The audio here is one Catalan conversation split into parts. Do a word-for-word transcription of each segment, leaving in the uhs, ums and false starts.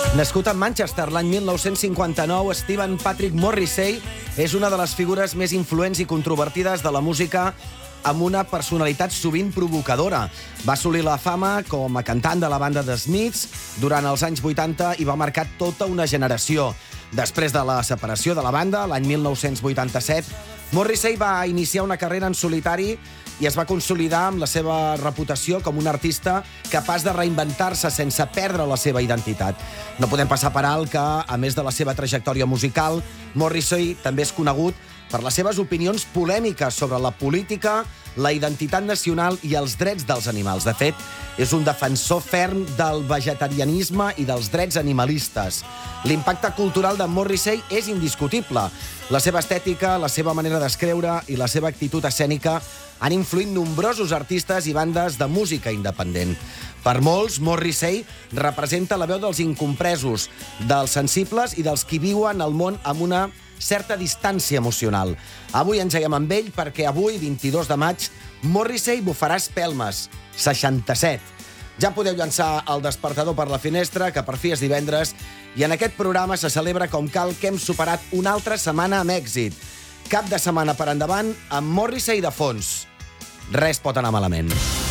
Nascut a Manchester l'any mil nou-cents cinquanta-nou, Stephen Patrick Morrissey és una de les figures més influents i controvertides de la música, amb una personalitat sovint provocadora. Va assolir la fama com a cantant de la banda The Smiths durant els anys vuitanta i va marcar tota una generació. Després de la separació de la banda, l'any mil nou-cents vuitanta-set, Morrissey va iniciar una carrera en solitari i es va consolidar amb la seva reputació com un artista capaç de reinventar-se sense perdre la seva identitat. No podem passar per alt que, a més de la seva trajectòria musical, Morrissey també és conegut per les seves opinions polèmiques sobre la política, la identitat nacional i els drets dels animals. De fet, és un defensor ferm del vegetarianisme i dels drets animalistes. L'impacte cultural de Morrissey és indiscutible. La seva estètica, la seva manera d'escriure i la seva actitud escènica han influït nombrosos artistes i bandes de música independent. Per molts, Morrissey representa la veu dels incompresos, dels sensibles i dels qui viuen el món amb una certa distància emocional. Avui engeguem amb ell perquè avui, vint-i-dos de maig, Morrissey bufarà espelmes, seixanta-set. Ja podeu llançar el despertador per la finestra, que per fi és divendres, i en aquest programa se celebra com cal que hem superat una altra setmana amb èxit. Cap de setmana per endavant amb Morrissey de fons. Res pot anar malament.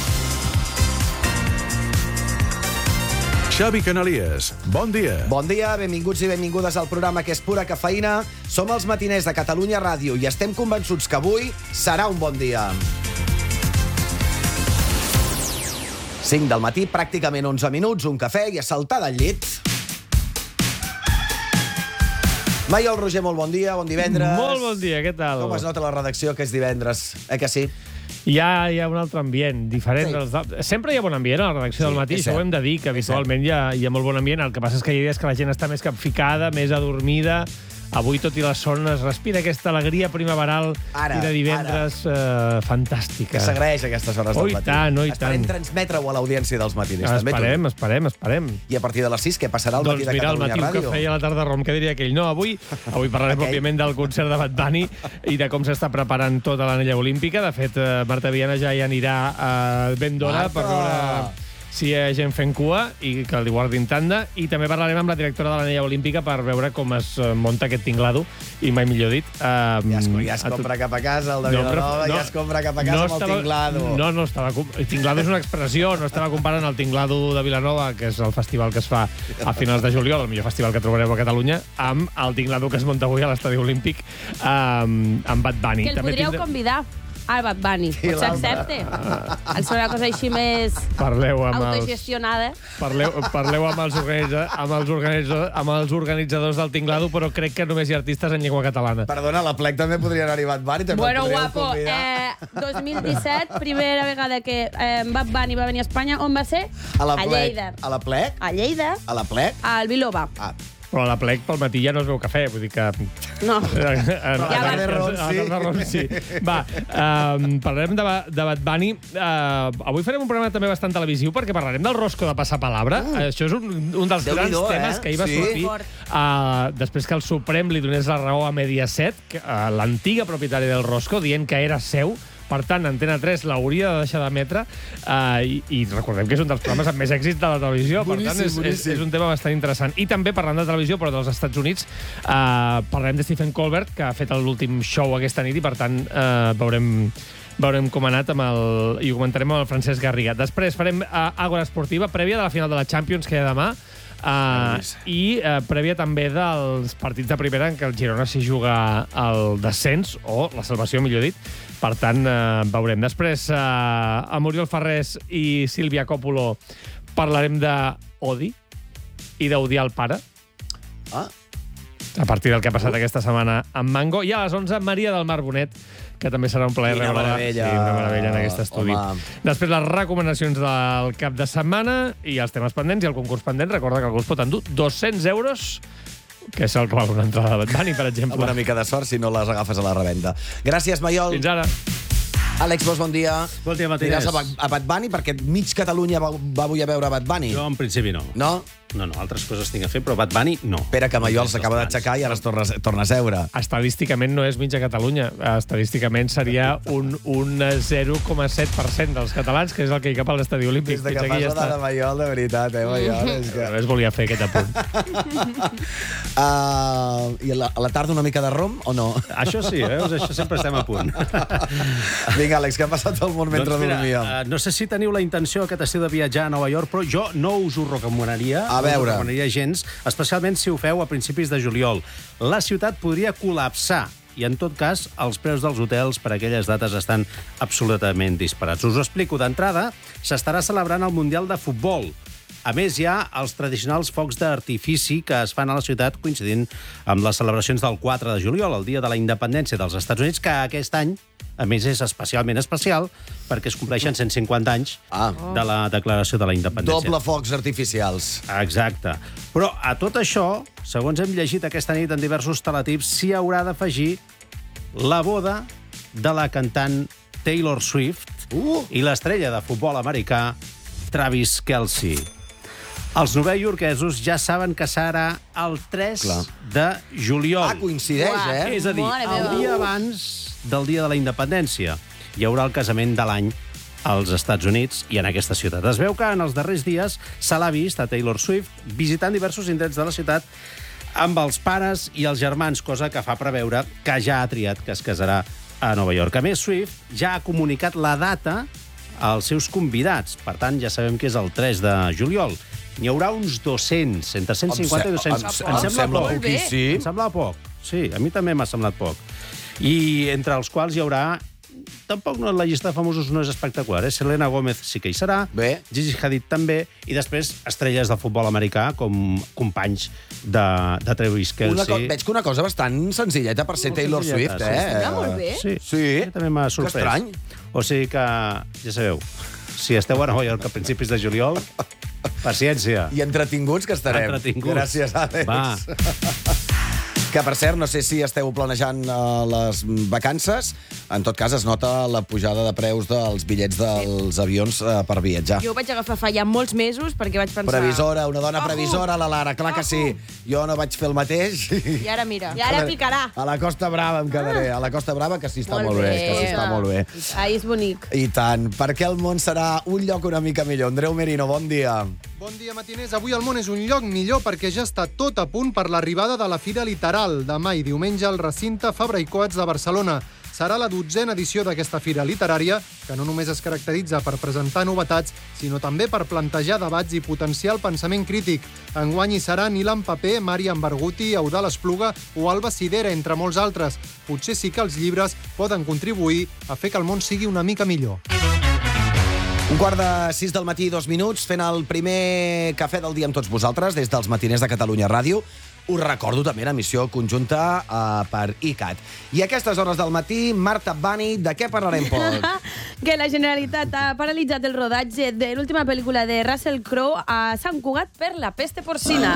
Xavi Canalies, bon dia. Bon dia, benvinguts i benvingudes al programa que és pura cafeïna. Som els matiners de Catalunya Ràdio i estem convençuts que avui serà un bon dia. cinc del matí, pràcticament onze minuts, un cafè i a saltar del llit. Maiol Roger, molt bon dia, bon divendres. Molt bon dia, què tal? Com es nota la redacció que és divendres? Eh que sí? Hi ha, hi ha un altre ambient, diferent. Sí. Dels... Sempre hi ha bon ambient a la redacció Sí, del matí, és això ho cert. hem de dir, que habitualment hi ha, hi ha molt bon ambient. El que passa és que hi ha dies que la gent està més capficada, més adormida. Avui, tot i la son, es respira aquesta alegria primaveral Ara, i de divendres eh, fantàstica. Que s'agraeix a aquestes hores Oh, del i matí. tant, oh, i Esperem tant. transmetre-ho a l'audiència dels matiners. també, Esperem, tu. esperem, esperem. I a partir de les sis, què passarà al Doncs matí de mira, al Catalunya matí un Ràdio? cafè i a la tarda rom, què diria aquell? No, avui, avui parlarem, Aquell. òbviament, del concert de Bad Bunny i de com s'està preparant tota l'anella olímpica. De fet, eh, Marta Viana ja hi anirà eh, ben d'hora Marta! per veure si hi ha gent fent cua i que li guardin tanda. I també parlarem amb la directora de l'anella olímpica per veure com es eh, munta aquest tinglado, i mai millor dit. Eh, Ja es, ja es a tot- compra cap a casa, el de No, Vilanova, no, ja es compra cap a casa no amb el estava- tinglado. No, no estava... com- El tinglado és una expressió, no estava comparant el tinglado de Vilanova, que és el festival que es fa a finals de juliol, el millor festival que trobareu a Catalunya, amb el tinglado que es munta avui a l'Estadi Olímpic amb, amb Bad Bunny. Que el També podríeu tindré- convidar al Bad Bunny. I Potser l'altre. accepte. Al ser una cosa així més Parleu amb els, autogestionada. parleu, parleu amb, els organitza, amb, els organitza, amb els organitzadors del tinglado, però crec que només hi ha artistes en llengua catalana. Perdona, a la Plec també podria anar-hi Bad Bunny, també Bueno, el podríeu guapo, convidar. eh, dos mil disset, primera vegada que eh, Bad Bunny va venir a Espanya, on va ser? A la a Plec. Lleida. A la Plec? A Lleida, A la Plec? al Bilova. Ah, Però a la Plec pel matí ja no es veu cafè, vull dir que... No. Ja va. de Ron, sí. sí. Va, um, parlarem de, Ba- de Bad Bunny. Uh, avui farem un programa també bastant televisiu perquè parlarem del rosco de Passapalabra. Uh, Això és un, un dels grans Déu-n'hi-do, temes eh? que hi va Sí. sortir uh, després que el Suprem li donés la raó a Mediaset, que, uh, l'antiga propietària del rosco, dient que era seu. Per tant, Antena tres l'hauria de deixar d'emetre uh, i, i recordem que és un dels programes amb més èxit de la televisió. Per Boníssim, tant, és, és, boníssim. és un tema bastant interessant. I també, parlant de televisió, però dels Estats Units, uh, parlarem de Stephen Colbert, que ha fet l'últim show aquesta nit i, per tant, uh, veurem veurem com ha anat amb el... i ho comentarem amb el Francesc Garriga. Després farem uh, Àgora Esportiva, prèvia de la final de la Champions, que hi ha demà, uh, i uh, prèvia també dels partits de primera en què el Girona s'hi juga el descens, o la salvació, millor dit. Per tant, uh, veurem. Després, uh, amb Oriol Ferrés i Sílvia Coppola parlarem d'Odi i d'odiar el pare, ah. a partir del que ha passat aquesta setmana amb Mango. I a les onze, Maria del Mar Bonet, que també serà un plaer Quina rebre-la. meravella. Sí, una meravella en aquest estudi. Home. Després, les recomanacions del cap de setmana i els temes pendents i el concurs pendent. Recorda que algú es pot endur dos-cents euros, que és el que val una entrada de Bad Bunny, per exemple. Amb una mica de sort si no les agafes a la revenda. Gràcies, Maiol. Fins ara. Àlex Bosch, bon dia. Bon dia, matiners. Aniràs a, Ba- a Bad Bunny perquè mig Catalunya va, va avui a veure Bad Bunny. Jo, en principi, no. No? no, no, altres coses tinc a fer, però Bad Bunny no. Pere Camallol s'acaba d'aixecar i ara es torna, torna a seure. Estadísticament no és mitja Catalunya. Estadísticament seria un, un zero coma set per cent dels catalans, que és el que hi cap a l'estadi olímpic. Des de que fas la de Mallol, de veritat, eh, Mallol? És que... Només volia fer aquest apunt. uh, I a la, a la tarda una mica de rom, o no? Això sí, veus? Això sempre estem a punt. Vinga, Àlex, què ha passat al món mentre doncs mira, dormíem? Uh, no sé si teniu la intenció aquest estiu de viatjar a Nova York, però jo no us ho recomanaria. A veure. No us ho recomanaria gens, especialment si ho feu a principis de juliol. La ciutat podria col·lapsar i, en tot cas, els preus dels hotels per aquelles dates estan absolutament disparats. Us ho explico. D'entrada, s'estarà celebrant el Mundial de Futbol. A més, hi ha els tradicionals focs d'artifici que es fan a la ciutat coincidint amb les celebracions del quatre de juliol, el dia de la independència dels Estats Units, que aquest any, a més, és especialment especial perquè es compleixen cent cinquanta anys Ah. de la declaració de la independència. Doble focs artificials. Exacte. Però a tot això, segons hem llegit aquesta nit en diversos teletips, s'hi haurà d'afegir la boda de la cantant Taylor Swift Uh! i l'estrella de futbol americà Travis Kelce. Els novaiorquesos ja saben que serà el tres Clar. de juliol. Ah, coincideix, Uah. eh? És a dir, Mare el meva. dia abans del dia de la independència hi haurà el casament de l'any als Estats Units i en aquesta ciutat. Es veu que en els darrers dies se l'ha vist a Taylor Swift visitant diversos indrets de la ciutat amb els pares i els germans, cosa que fa preveure que ja ha triat que es casarà a Nova York. A més, Swift ja ha comunicat la data als seus convidats. Per tant, ja sabem que és el tres de juliol. N'hi haurà uns dos-cents, entre cent cinquanta i dos-cents. Em, em, em sembla Molt bé. poquíssim. Em semblava poc. Sí, a mi també m'ha semblat poc. I entre els quals hi haurà... Tampoc no, la llista de famosos no és espectacular, eh? Selena Gomez sí que hi serà, Bé. Gigi Hadid també, i després estrelles del futbol americà com companys de, de Travis Una co Kelce. veig que una cosa bastant senzilleta per ser Molt Taylor senzilleta, Swift, sí. eh? Sembla molt bé. Sí, Sí. a mi també m'ha sorprès. Que estrany. O sigui que, ja sabeu, si esteu a Nova York a principis de juliol, paciència. I entretinguts que estarem. Entretinguts. Gràcies, Àlex. Va. Que, per cert, no sé si esteu planejant uh, les vacances. En tot cas, es nota la pujada de preus dels bitllets dels avions uh, per viatjar. Jo ho vaig agafar fa ja molts mesos perquè vaig pensar... Previsora, una dona Ojo! previsora, la Lara, clar que sí. Jo no vaig fer el mateix. I ara mira. I ara picarà. A la Costa Brava em quedaré. A la Costa Brava, que sí està molt, Molt bé. bé. Que sí està molt bé. Ai, és bonic. I tant. Perquè el món serà un lloc una mica millor. Andreu Merino, bon dia. Bon dia, matiners. Avui el món és un lloc millor perquè ja està tot a punt per l'arribada de la Fira Literal. Demà i diumenge al recinte Fabra i Coats de Barcelona. Serà la dotzena edició d'aquesta fira literària, que no només es caracteritza per presentar novetats, sinó també per plantejar debats i potenciar el pensament crític. Enguany hi seran Ilan Paper, Màriam Barguti, Eudal Espluga o Alba Sidera, entre molts altres. Potser sí que els llibres poden contribuir a fer que el món sigui una mica millor. Un quart de sis del matí, dos minuts, fent el primer cafè del dia amb tots vosaltres, des dels matiners de Catalunya Ràdio. Us recordo també la missió conjunta uh, per I C A T. I a aquestes hores del matí, Marta Bani, de què parlarem, Pol? Que la Generalitat ha paralitzat el rodatge de l'última pel·lícula de Russell Crowe a Sant Cugat per la peste porcina.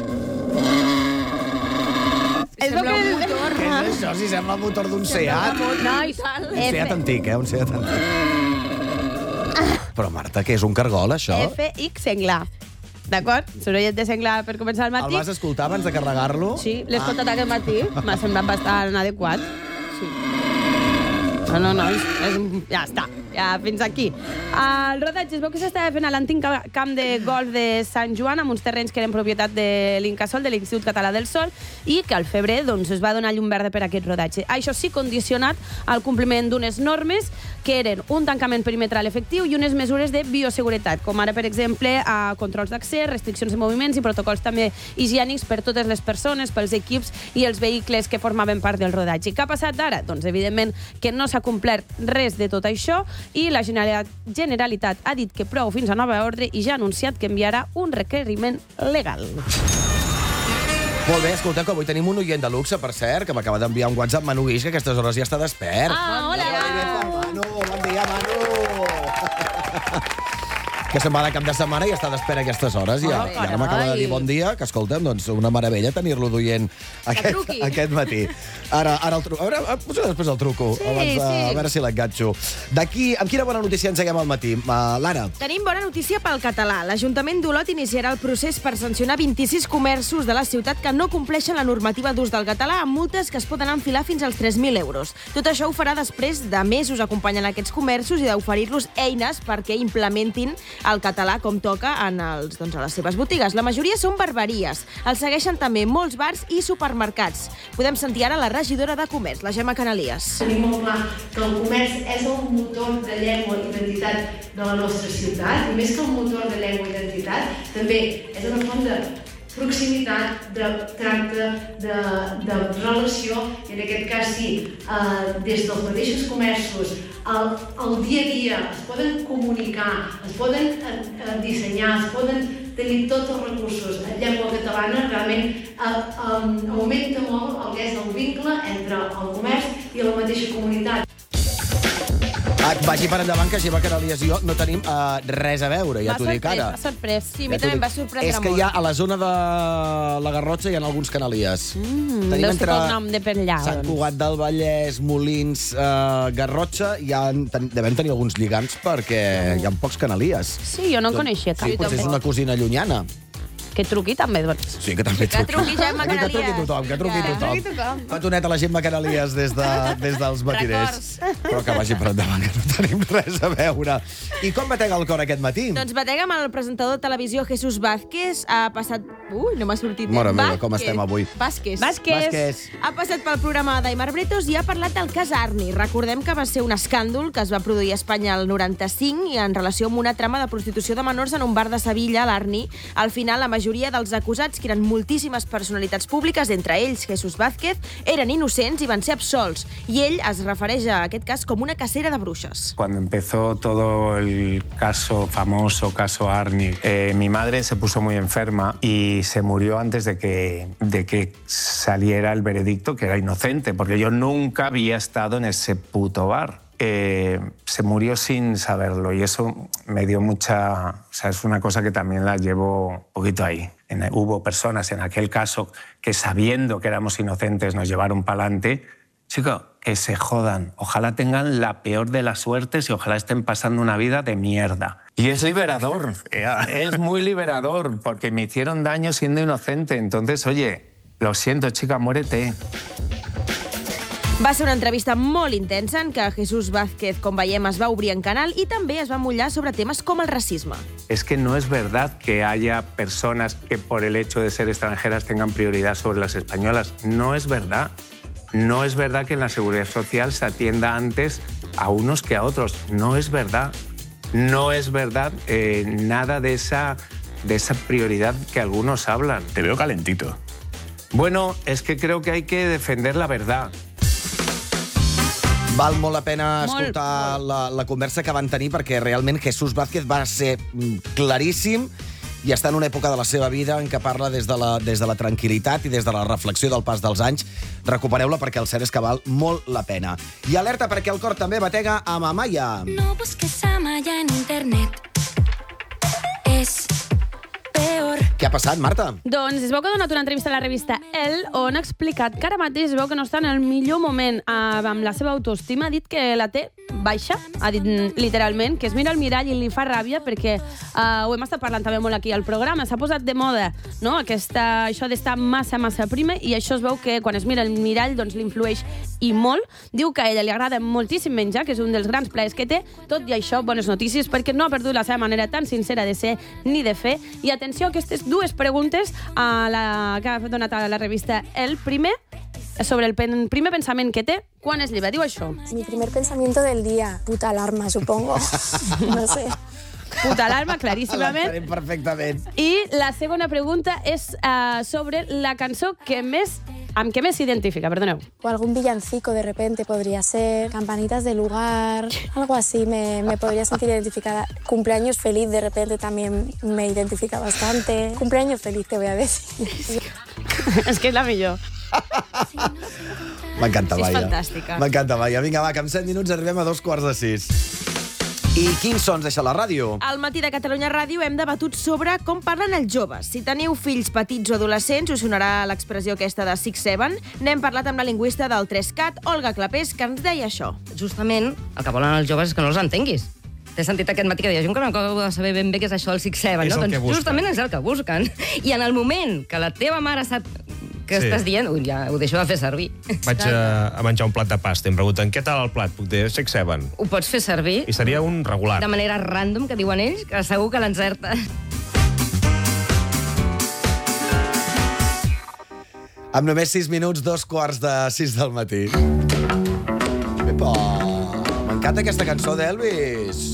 Es veu que... Què és això? Si sembla el motor d'un Seat. No, i tal. Un Seat antic, eh? Un Seat antic. Però, Marta, què és un cargol, això? F X Senglar. D'acord? Sorollet de senglar per començar el El matí. vas escoltar abans de carregar-lo? Sí, l'he escoltat aquest matí. M'ha semblat bastant adequat. Sí. No, no, no, és, és, un- ja està. Ja, fins aquí. El rodatge es veu que s'estava fent a l'antic ca- camp de golf de Sant Joan, amb uns terrenys que eren propietat de l'Incasol, de l'Institut Català del Sol, i que al febrer doncs, es va donar llum verda per a aquest rodatge. Això sí, condicionat al compliment d'unes normes que eren un tancament perimetral efectiu i unes mesures de bioseguretat, com ara, per exemple, a controls d'accés, restriccions de moviments i protocols també higiènics per totes les persones, pels equips i els vehicles que formaven part del rodatge. Què ha passat ara? Doncs, evidentment, que no s'ha complert res de tot això i la Generalitat ha dit que prou fins a nova ordre i ja ha anunciat que enviarà un requeriment legal. Molt bé, escolteu, que avui tenim un oient de luxe, per cert, que m'acaba d'enviar un WhatsApp, Manu Guix, que a aquestes hores ja està despert. Ah, hola, Molt bé per Manu, bon dia, Manu. que se'n va de cap de setmana i està d'espera a aquestes hores. I, Oh, i ara m'acaba de dir bon dia, que escolta'm, doncs una meravella tenir-lo duient aquest, truqui. aquest matí. Ara, ara el truco. A veure, potser després el truco, Sí, abans de, sí. a veure si l'enganxo. D'aquí, amb quina bona notícia engeguem al matí? Uh, Lara. Tenim bona notícia pel català. L'Ajuntament d'Olot iniciarà el procés per sancionar vint-i-sis comerços de la ciutat que no compleixen la normativa d'ús del català amb multes que es poden enfilar fins als tres mil euros. Tot això ho farà després de mesos acompanyant aquests comerços i d'oferir-los eines perquè implementin el català com toca en els, doncs, a les seves botigues. La majoria són barberies. Els segueixen també molts bars i supermercats. Podem sentir ara la regidora de Comerç, la Gemma Canalies. Tenim molt clar que el comerç és el motor de llengua i identitat de la nostra ciutat, i més que el motor de llengua i identitat, també és una font de proximitat, de tracte, de, de relació, i en aquest cas sí, eh, des dels mateixos comerços, el, el dia a dia es poden comunicar, es poden eh, dissenyar, es poden tenir tots els recursos en llengua catalana, realment eh, eh, augmenta molt el que és el vincle entre el comerç i la mateixa comunitat. Ah, vagi per endavant, que Gemma Canalies i jo no tenim uh, res a veure, ja t'ho dic ara. M'ha sorprès, sí, a mi Ja t'ho també em dic. va sorprendre És que molt. hi ha a la zona de la Garrotxa hi ha alguns Canalies. Mm, deu ser pel nom de per allà, Sant doncs. Cugat del Vallès, Molins, uh, Garrotxa, hi ha, ten, devem tenir alguns lligams perquè hi ha pocs Canalies. Sí, jo no en coneixia cap. Sí, potser és una cosina llunyana. Que truqui també, doncs. Sí, que també Que truqui Gemma Que truqui Canalies. tothom, que truqui Que tothom. truqui tothom. Petonet a la Gemma Canalies des, de, des dels matiners. Però que vagi per endavant, que no tenim res a veure. I com batega el cor aquest matí? Doncs batega amb el presentador de televisió Jesús Vázquez. Ha passat... Ui, no m'ha sortit. bé. Mare meva, com Vázquez. estem avui. Vázquez. Vázquez. Vázquez. Ha passat pel programa d'Aimar Bretos i ha parlat del cas Arni. Recordem que va ser un escàndol que es va produir a Espanya el noranta-cinc i en relació amb una trama de prostitució de menors en un bar de Sevilla, l'Arni. Al final, la majoria dels acusats, que eren moltíssimes personalitats públiques, entre ells Jesús Vázquez, eren innocents i van ser absolts. I ell es refereix a aquest cas com una cacera de bruixes. Cuando empezó todo el caso, famoso caso Arni, eh, mi madre se puso muy enferma y se murió antes de que, de que saliera el veredicto, que era inocente, porque yo nunca había estado en ese puto bar. Eh, se murió sin saberlo y eso me dio mucha... O sea, es una cosa que también la llevo un poquito ahí. En, hubo personas en aquel caso que sabiendo que éramos inocentes nos llevaron para adelante. Chico, que se jodan. Ojalá tengan la peor de las suertes y ojalá estén pasando una vida de mierda. Y es liberador, es muy liberador, porque me hicieron daño siendo inocente. Entonces, oye, lo siento, chica, muérete. Va ser una entrevista molt intensa en què Jesús Vázquez, com veiem, es va obrir en canal i també es va mullar sobre temes com el racisme. Es que no es verdad que haya personas que por el hecho de ser extranjeras tengan prioridad sobre las españolas. No es verdad. No es verdad que en la seguridad social se atienda antes a unos que a otros. No es verdad. No es verdad eh, nada de esa, de esa prioridad que algunos hablan. Te veo calentito. Bueno, es que creo que hay que defender la verdad. Val molt la pena Molt, escoltar molt. la, la conversa que van tenir perquè realment Jesús Vázquez va ser mm, claríssim i està en una època de la seva vida en què parla des de la, des de la tranquil·litat i des de la reflexió del pas dels anys. Recupereu-la perquè el cert és que val molt la pena. I alerta perquè el cor també batega amb Amaya. No busques a Maya en internet. Es peor. Què ha passat, Marta? Doncs es veu que ha donat una entrevista a la revista Elle on ha explicat que ara mateix es veu que no està en el millor moment eh, amb la seva autoestima. Ha dit que la té baixa, ha dit mm, literalment, que es mira al mirall i li fa ràbia perquè eh, ho hem estat parlant també molt aquí al programa. S'ha posat de moda, no?, Aquesta, això d'estar massa, massa prima, i això es veu que quan es mira al mirall doncs l'influeix i molt. Diu que a ella li agrada moltíssim menjar, que és un dels grans plaers que té. Tot i això, bones notícies, perquè no ha perdut la seva manera tan sincera de ser ni de fer. I atenció a aquestes dues preguntes a la, que ha donat a la revista El. Primer, sobre el pen, primer pensament que té quan es lleva. Diu això. Mi primer pensamiento del día, puta alarma, supongo. No sé. Puta alarma, claríssimament. L'entenem perfectament. I la segona pregunta és uh, sobre la cançó que més, amb què més s'identifica, perdoneu. O algún villancico de repente podría ser, campanitas de lugar, algo así me, me podría sentir identificada. Cumpleaños feliz de repente también me identifica bastante. Cumpleaños feliz te voy a decir. És que és la millor. M'encanta, És Maia. fantàstica. M'encanta, Maia. Vinga, va, que en set minuts arribem a dos quarts de sis. I quins sons deixa la ràdio? Al Matí de Catalunya Ràdio hem debatut sobre com parlen els joves. Si teniu fills petits o adolescents, us sonarà l'expressió aquesta de six seven. N'hem parlat amb la lingüista del tres cat, Olga Clapés, que ens deia això. Justament el que volen els joves és que no els entenguis. T'he sentit aquest matí que deia, jo encara no acabo de saber ben bé què és això del six seven, no? Doncs justament és el que busquen. I en el moment que la teva mare sap què sí. estàs dient, ui, ja ho deixo de fer servir. Vaig a, a menjar un plat de pasta i em pregunten què tal el plat? Puc dir six seven. Ho pots fer servir. I seria un regular. De manera random, que diuen ells, que segur que l'encerta. Amb només sis minuts, dos quarts de sis del matí. Epa, m'encanta aquesta cançó d'Elvis.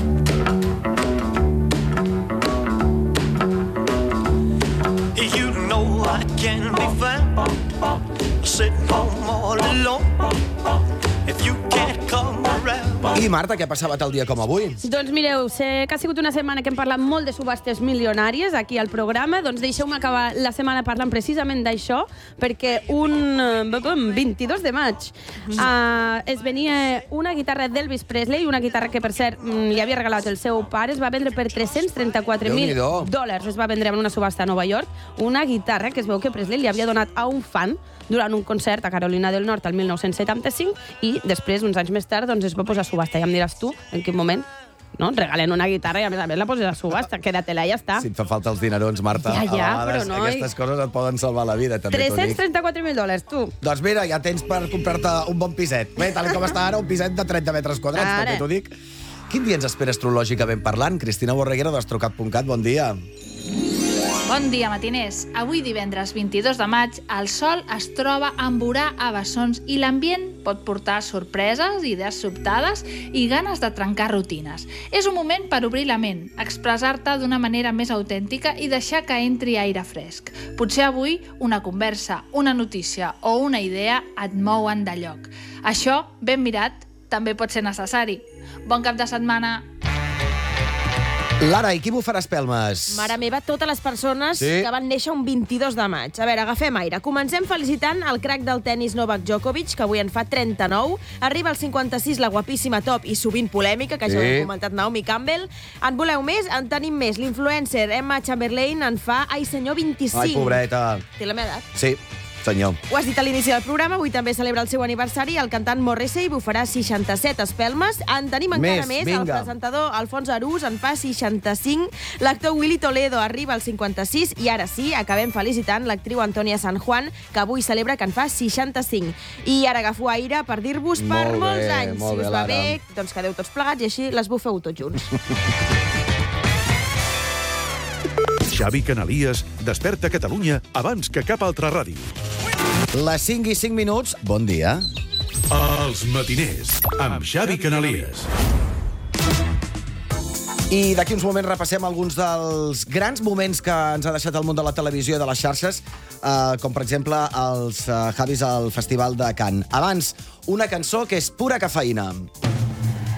You know I can be found sitting home all alone. If you can't come around. I, Marta, què passava tal dia com avui? Doncs mireu, sé que ha sigut una setmana que hem parlat molt de subhastes milionàries aquí al programa, doncs deixeu-me acabar la setmana parlant precisament d'això, perquè un vint-i-dos de maig uh, es venia una guitarra d'Elvis Presley, una guitarra que, per cert, li havia regalat el seu pare, es va vendre per tres-cents trenta-quatre mil dòlars, es va vendre en una subhasta a Nova York, una guitarra que es veu que Presley li havia donat a un fan durant un concert a Carolina del Nord el mil nou-cents setanta-cinc i després, uns anys més tard, doncs es va posar a subhasta. Ja em diràs tu en quin moment, no? Regalen una guitarra i a més a més la poses a subhasta. Quédatela i ja està. Si et fa falta els dinerons, Marta, ja, ja, a vegades però no, aquestes coses et poden salvar la vida, també t'ho dic. tres-cents trenta-quatre mil dòlars, tu. Doncs mira, ja tens per comprar-te un bon piset. Bé, tal com està ara, un piset de trenta metres quadrats, Ara. també t'ho dic. Quin dia ens espera astrològicament parlant? Cristina Borreguera, d'Astrocat punt cat, bon dia. Bon dia, matiners. Avui, divendres vint-i-dos de maig, el sol es troba amb Urà a bessons i l'ambient pot portar sorpreses, idees sobtades i ganes de trencar rutines. És un moment per obrir la ment, expressar-te d'una manera més autèntica i deixar que entri aire fresc. Potser avui una conversa, una notícia o una idea et mouen de lloc. Això, ben mirat, també pot ser necessari. Bon cap de setmana! Lara, i qui bufarà espelmes? Mare meva, totes les persones Sí. que van néixer un vint-i-dos de maig. A veure, agafem aire. Comencem felicitant el crac del tennis Novak Djokovic, que avui en fa trenta-nou. Arriba al cinquanta-sis la guapíssima top i sovint polèmica, que ja Sí. ho hem comentat Naomi Campbell. En voleu més? En tenim més. L'influencer Emma Chamberlain en fa, ai senyor, vint-i-cinc. Ai, pobreta. Té la meva edat. Sí, senyor. Ho has dit a l'inici del programa, avui també celebra el seu aniversari. El cantant Morrissey bufarà seixanta-set espelmes. En tenim encara Més, més. vinga. El presentador Alfons Arús en fa seixanta-cinc. L'actor Willy Toledo arriba al cinquanta-sis. I ara sí, acabem felicitant l'actriu Antònia San Juan, que avui celebra que en fa seixanta-cinc. I ara agafo aire per dir-vos per Molt bé, molts anys. molt Si bé, us va Lara. bé, doncs quedeu tots plegats i així les bufeu tots junts. Xavi Canalies desperta Catalunya abans que cap altra ràdio. Les cinc i cinc minuts, bon dia. Els matiners, amb Xavi Canalies. I d'aquí uns moments repassem alguns dels grans moments que ens ha deixat el món de la televisió i de les xarxes, eh, com per exemple els eh, Javis al Festival de Cannes. Abans, una cançó que és pura cafeïna.